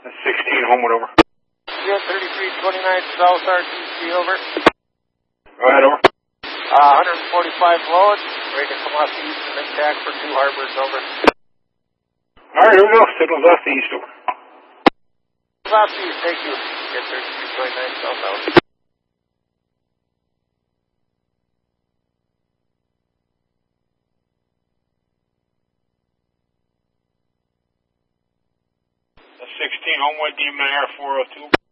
That's 16, Homewood, over. Yeah, 3329 South RTC, over. Go ahead, over. 145 load, ready to come off the eastern attack for New Harbors, over. All right, here we go. Signals off the east, over. Off the east, thank you. Yeah, 3329 South out. That's 16, Homewood, DMIR 402.